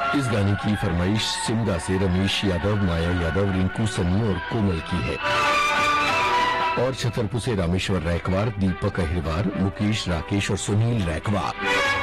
इस गाने की फरमाइश सिमगा से रमेश यादव, माया यादव, रिंकू सन्नी और कोमल की है। और छतरपुर से रामेश्वर रैकवार, दीपक अहिरवार, मुकेश, राकेश और सुनील रैकवार।